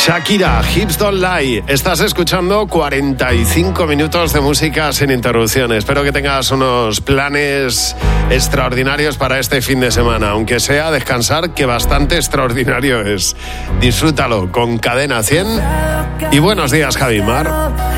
Shakira, Hips Don't Lie. Estás escuchando 45 minutos de música sin interrupción. Espero que tengas unos planes extraordinarios para este fin de semana, aunque sea descansar, que bastante extraordinario es. Disfrútalo con Cadena 100. Y buenos días, Javi Mar.